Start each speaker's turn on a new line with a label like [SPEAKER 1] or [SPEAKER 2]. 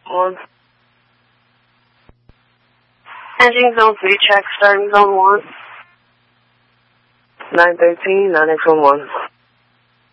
[SPEAKER 1] 1.
[SPEAKER 2] Ending zone 3 check, starting zone 1.
[SPEAKER 1] 913, 9X11.